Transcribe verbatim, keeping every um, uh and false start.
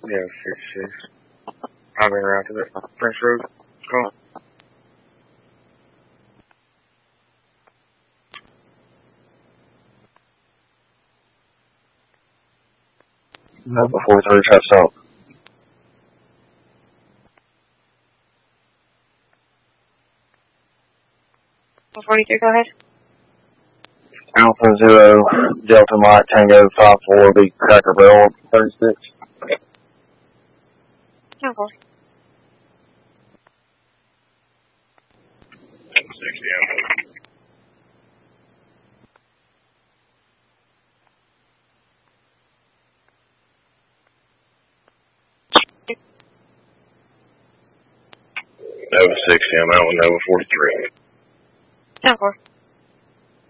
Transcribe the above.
Yeah, six six. I've been around to the French Road. Call. Alpha four three, trap stop. forty-three, go ahead. Alpha zero, Delta Mike Tango five four, be Cracker Barrel thirty-six. ten four. sixty, Alpha. Nova sixty, I'm out with Nova forty-three. ten four.